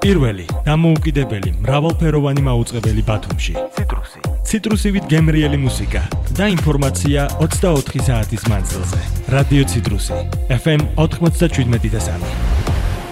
პირველი, დამოუკიდებელი, მრავალფეროვანი მაუწყებელი ბათუმში. ციტრუსივით გემრიელი მუსიკა და ინფორმაცია 24 საათის მანძილზე. რადიო ციტრუსი FM 97.3.